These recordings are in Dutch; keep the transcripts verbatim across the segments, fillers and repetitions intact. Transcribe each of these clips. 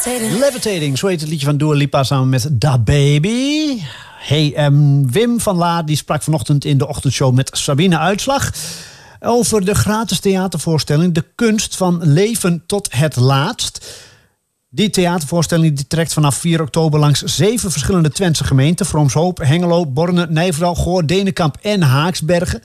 Levitating. Levitating, zo heet het liedje van Dua Lipa samen met Da Baby. Hey, um, Wim van Laar die sprak vanochtend in de ochtendshow met Sabine Uitslag over de gratis theatervoorstelling De Kunst van Leven tot het Laatst. Die theatervoorstelling die trekt vanaf vier oktober langs zeven verschillende Twentse gemeenten. Vroomshoop, Hengelo, Borne, Nijverdal, Goor, Denenkamp en Haaksbergen.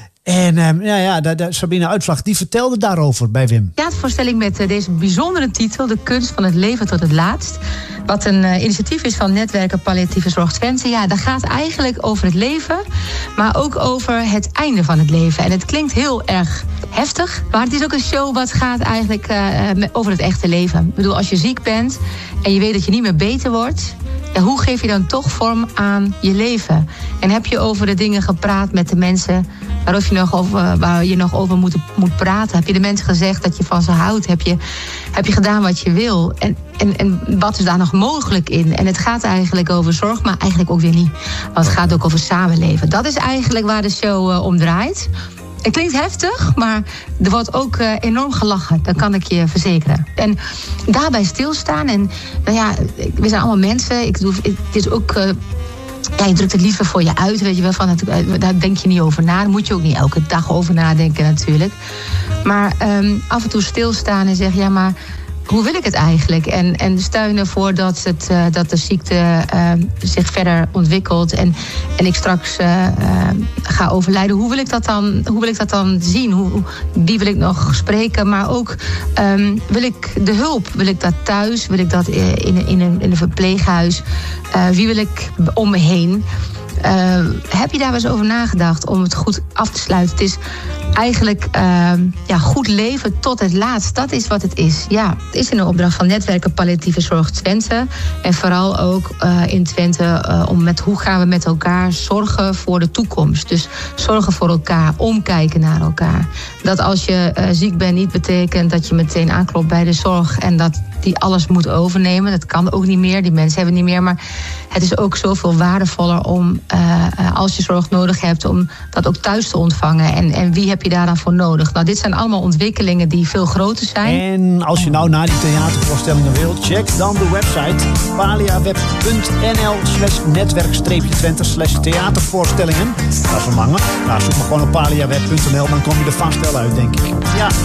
En um, ja, ja, de, de Sabine Uitslag die vertelde daarover bij Wim. Theatervoorstelling met uh, deze bijzondere titel, De Kunst van het Leven tot het Laatst. Wat een uh, initiatief is van Netwerken Palliatieve Zorg Twente. Ja, dat gaat eigenlijk over het leven, maar ook over het einde van het leven. En het klinkt heel erg heftig, maar het is ook een show wat gaat eigenlijk uh, over het echte leven. Ik bedoel, als je ziek bent en je weet dat je niet meer beter wordt, ja, hoe geef je dan toch vorm aan je leven? En heb je over de dingen gepraat met de mensen waarover je nog over, waar je nog over moet, moet praten? Heb je de mensen gezegd dat je van ze houdt? Heb je, heb je gedaan wat je wil? En, en, en wat is daar nog mogelijk in? En het gaat eigenlijk over zorg, maar eigenlijk ook weer niet. Want het gaat ook over samenleven. Dat is eigenlijk waar de show uh, om draait. Het klinkt heftig, maar er wordt ook uh, enorm gelachen. Dat kan ik je verzekeren. En daarbij stilstaan. En nou ja, we zijn allemaal mensen. Ik bedoel, het is ook Uh, ja, je drukt het liever voor je uit, weet je wel. Van het, daar denk je niet over na. Daar moet je ook niet elke dag over nadenken natuurlijk. Maar um, af en toe stilstaan en zeggen, ja, maar hoe wil ik het eigenlijk? En, en stel ervoor dat, het, uh, dat de ziekte uh, zich verder ontwikkelt en, en ik straks uh, uh, ga overlijden. Hoe wil ik dat dan, hoe wil ik dat dan zien? Hoe, wie wil ik nog spreken? Maar ook um, wil ik de hulp? Wil ik dat thuis? Wil ik dat in, in, in, een, in een verpleeghuis? Uh, wie wil ik om me heen? Uh, heb je daar wel eens over nagedacht om het goed af te sluiten? Het is eigenlijk uh, ja, goed leven tot het laatst. Dat is wat het is. Ja, het is in de opdracht van Netwerken Palliatieve Zorg Twente. En vooral ook uh, in Twente uh, om met hoe gaan we met elkaar zorgen voor de toekomst. Dus zorgen voor elkaar, omkijken naar elkaar. Dat als je uh, ziek bent niet betekent dat je meteen aanklopt bij de zorg en dat die alles moet overnemen. Dat kan ook niet meer. Die mensen hebben niet meer. Maar het is ook zoveel waardevoller om, uh, als je zorg nodig hebt, om dat ook thuis te ontvangen. En, en wie heb je daar dan voor nodig? Nou, dit zijn allemaal ontwikkelingen die veel groter zijn. En als je nou naar die theatervoorstellingen wilt, check dan de website paliaweb.nl slash netwerk-twente slash theatervoorstellingen. Dat is een lange. Nou, zoek maar gewoon op paliaweb punt n l, dan kom je er vast wel uit, denk ik. Ja.